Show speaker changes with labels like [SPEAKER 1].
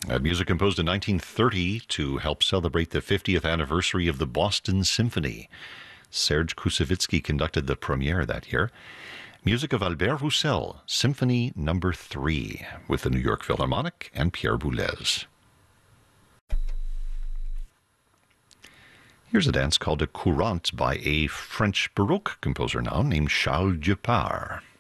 [SPEAKER 1] Music composed in 1930 to help celebrate the 50th anniversary of the Boston Symphony. Serge Koussevitzky conducted the premiere that year. Music of Albert Roussel, Symphony No. 3, with the New York Philharmonic and Pierre Boulez. Here's a dance called a courante by a French Baroque composer now named Charles Dupart.